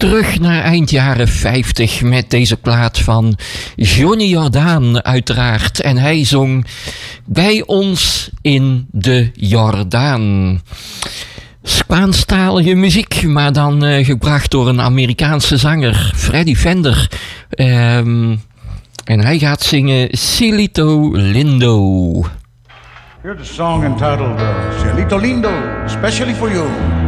terug naar eind jaren 50 met deze plaat van Johnny Jordaan uiteraard. En hij zong Bij ons in de Jordaan. Spaanstalige muziek, maar dan gebracht door een Amerikaanse zanger, Freddy Fender. En hij gaat zingen Cielito Lindo. Here's a song entitled Cielito Lindo, especially for you.